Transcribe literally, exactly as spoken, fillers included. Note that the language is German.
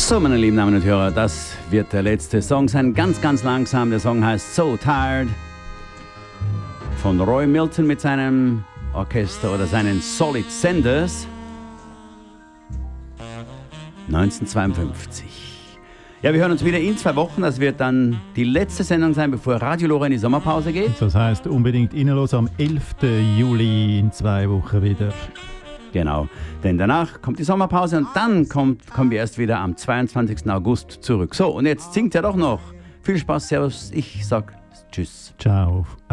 So, meine lieben Damen und Hörer, das wird der letzte Song sein. Ganz, ganz langsam. Der Song heißt So Tired. Von Roy Milton mit seinem Orchester oder seinen Solid Senders. neunzehnhundertzweiundfünfzig. Ja, wir hören uns wieder in zwei Wochen. Das wird dann die letzte Sendung sein, bevor Radio Lora in die Sommerpause geht. Das heißt unbedingt reinhören am elften Juli in zwei Wochen wieder. Genau, denn danach kommt die Sommerpause und dann kommt, kommen wir erst wieder am zweiundzwanzigsten August zurück. So, und jetzt singt er doch noch. Viel Spaß, Servus, ich sag Tschüss. Ciao.